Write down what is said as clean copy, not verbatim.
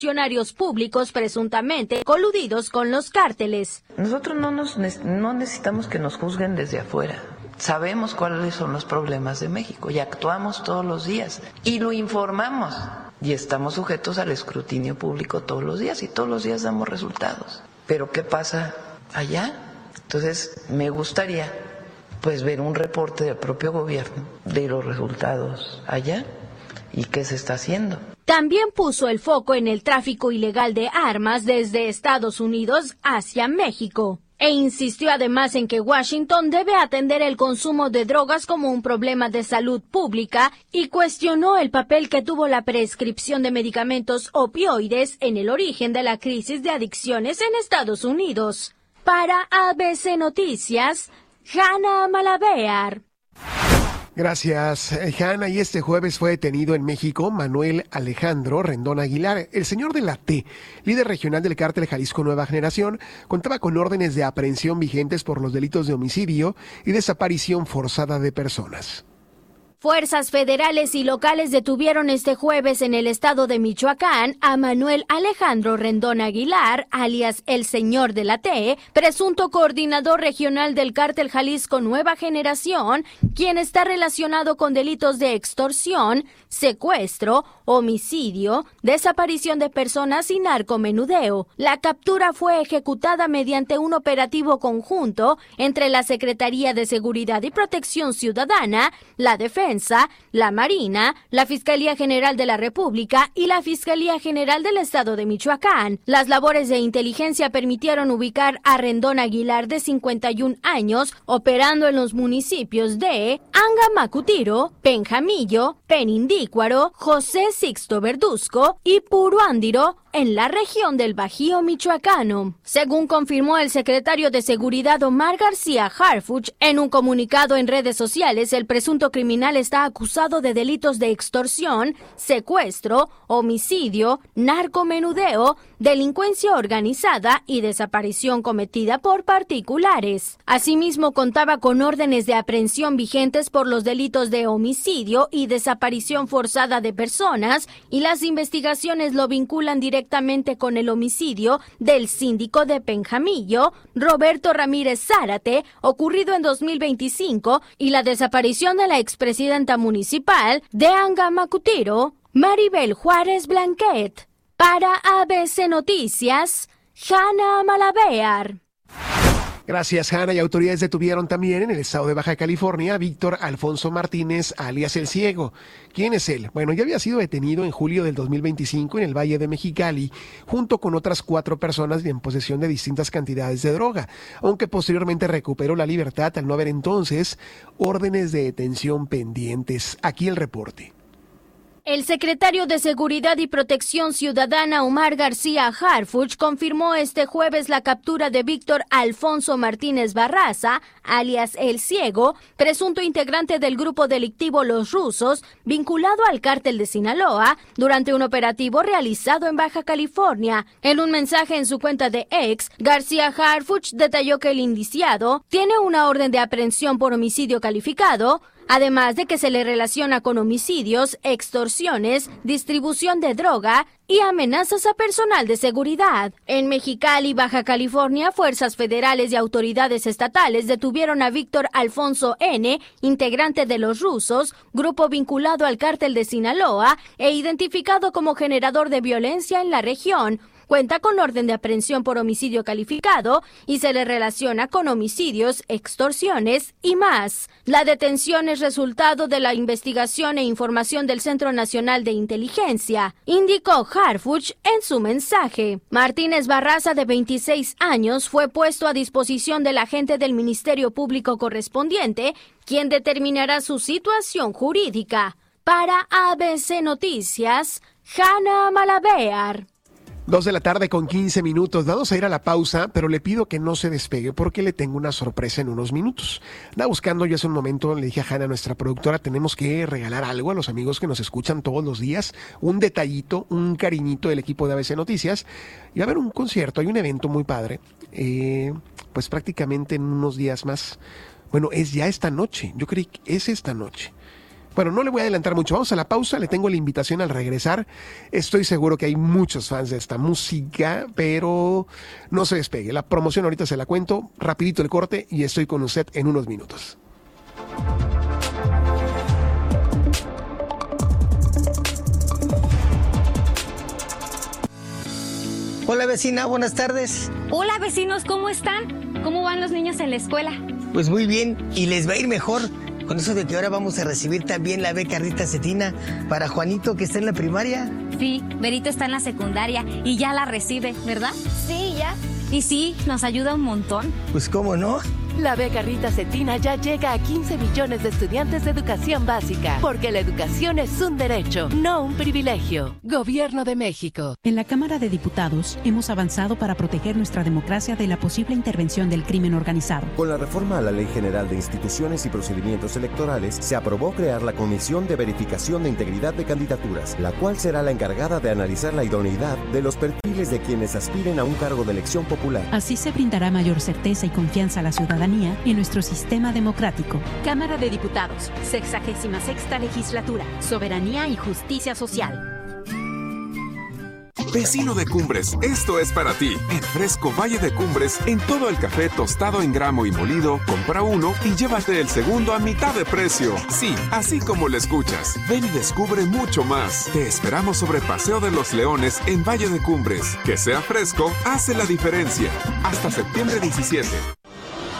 funcionarios públicos presuntamente coludidos con los cárteles. Nosotros no necesitamos que nos juzguen desde afuera. Sabemos cuáles son los problemas de México y actuamos todos los días y lo informamos y estamos sujetos al escrutinio público todos los días y todos los días damos resultados. Pero ¿qué pasa allá? Entonces me gustaría pues ver un reporte del propio gobierno de los resultados allá y qué se está haciendo. También puso el foco en el tráfico ilegal de armas desde Estados Unidos hacia México. E insistió además en que Washington debe atender el consumo de drogas como un problema de salud pública y cuestionó el papel que tuvo la prescripción de medicamentos opioides en el origen de la crisis de adicciones en Estados Unidos. Para ABC Noticias, Hanna Malabear. Gracias, Hanna. Y este jueves fue detenido en México Manuel Alejandro Rendón Aguilar, el señor de la T, líder regional del cártel Jalisco Nueva Generación. Contaba con órdenes de aprehensión vigentes por los delitos de homicidio y desaparición forzada de personas. Fuerzas federales y locales detuvieron este jueves en el estado de Michoacán a Manuel Alejandro Rendón Aguilar, alias el Señor de la T, presunto coordinador regional del cártel Jalisco Nueva Generación, quien está relacionado con delitos de extorsión, secuestro, homicidio, desaparición de personas y narcomenudeo. La captura fue ejecutada mediante un operativo conjunto entre la Secretaría de Seguridad y Protección Ciudadana, la Defensa, la Marina, la Fiscalía General de la República y la Fiscalía General del Estado de Michoacán. Las labores de inteligencia permitieron ubicar a Rendón Aguilar, de 51 años, operando en los municipios de Angamacutiro, Penjamillo, Penindícuaro, José Sixto Verduzco y Puruándiro, en la región del Bajío michoacano. Según confirmó el secretario de Seguridad Omar García Harfuch en un comunicado en redes sociales, el presunto criminal está acusado de delitos de extorsión, secuestro, homicidio, narcomenudeo, delincuencia organizada y desaparición cometida por particulares. Asimismo, contaba con órdenes de aprehensión vigentes por los delitos de homicidio y desaparición forzada de personas, y las investigaciones lo vinculan directamente con el homicidio del síndico de Penjamillo, Roberto Ramírez Zárate, ocurrido en 2025, y la desaparición de la expresidenta municipal de Angamacutiro, Maribel Juárez Blanquet. Para ABC Noticias, Hanna Malabear. Gracias, Hanna. Y autoridades detuvieron también en el estado de Baja California a Víctor Alfonso Martínez, alias El Ciego. ¿Quién es él? Bueno, ya había sido detenido en julio del 2025 en el Valle de Mexicali, junto con otras 4 personas en posesión de distintas cantidades de droga, aunque posteriormente recuperó la libertad al no haber entonces órdenes de detención pendientes. Aquí el reporte. El secretario de Seguridad y Protección Ciudadana, Omar García Harfuch, confirmó este jueves la captura de Víctor Alfonso Martínez Barraza, alias El Ciego, presunto integrante del grupo delictivo Los Rusos, vinculado al cártel de Sinaloa, durante un operativo realizado en Baja California. En un mensaje en su cuenta de X, García Harfuch detalló que el indiciado tiene una orden de aprehensión por homicidio calificado, además de que se le relaciona con homicidios, extorsiones, distribución de droga y amenazas a personal de seguridad. En Mexicali, Baja California, fuerzas federales y autoridades estatales detuvieron a Víctor Alfonso N., integrante de Los Rusos, grupo vinculado al cártel de Sinaloa e identificado como generador de violencia en la región. Cuenta con orden de aprehensión por homicidio calificado y se le relaciona con homicidios, extorsiones y más. La detención es resultado de la investigación e información del Centro Nacional de Inteligencia, indicó Harfuch en su mensaje. Martínez Barraza, de 26 años, fue puesto a disposición del agente del Ministerio Público correspondiente, quien determinará su situación jurídica. Para ABC Noticias, Hanna Malabear. 2:15 p.m. Vamos a ir a la pausa, pero le pido que no se despegue porque le tengo una sorpresa en unos minutos. Andaba buscando yo hace un momento, le dije a Hanna, nuestra productora, tenemos que regalar algo a los amigos que nos escuchan todos los días, un detallito, un cariñito del equipo de ABC Noticias. Y va a haber un concierto, hay un evento muy padre, pues prácticamente en unos días más. Bueno, es ya esta noche, yo creí que es esta noche. Bueno, no le voy a adelantar mucho. Vamos a la pausa. Le tengo la invitación al regresar. Estoy seguro que hay muchos fans de esta música, pero no se despegue. La promoción ahorita se la cuento. Rapidito el corte y estoy con usted en unos minutos. Hola vecina, buenas tardes. Hola vecinos, ¿cómo están? ¿Cómo van los niños en la escuela? Pues muy bien, y les va a ir mejor con eso de que ahora vamos a recibir también la beca Rita Cetina para Juanito, que está en la primaria. Sí, Berito está en la secundaria y ya la recibe, ¿verdad? Sí, ya. Y sí, nos ayuda un montón. Pues cómo no. La beca Rita Cetina ya llega a 15 millones de estudiantes de educación básica, porque la educación es un derecho, no un privilegio. Gobierno de México. En la Cámara de Diputados hemos avanzado para proteger nuestra democracia de la posible intervención del crimen organizado. Con la reforma a la Ley General de Instituciones y Procedimientos Electorales, se aprobó crear la Comisión de Verificación de Integridad de Candidaturas, la cual será la encargada de analizar la idoneidad de los perfiles de quienes aspiren a un cargo de elección popular. Así se brindará mayor certeza y confianza a la ciudadanía en nuestro sistema democrático. Cámara de Diputados, 66ª Legislatura, Soberanía y Justicia Social. Vecino de Cumbres, esto es para ti. En Fresco Valle de Cumbres, en todo el café tostado en gramo y molido, compra uno y llévate el segundo a mitad de precio. Sí, así como lo escuchas. Ven y descubre mucho más. Te esperamos sobre Paseo de los Leones en Valle de Cumbres. Que sea fresco, hace la diferencia. Hasta septiembre 17.